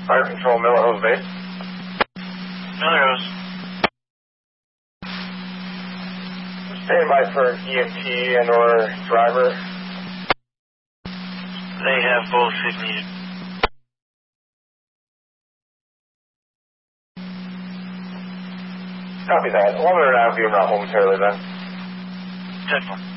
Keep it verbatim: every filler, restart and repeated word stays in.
Fire Control, Miller Hose Base. Miller Hose. Stand by for an E M T and or driver. They have both if needed. Copy that. I'll let her know if you're not momentarily then. ten four.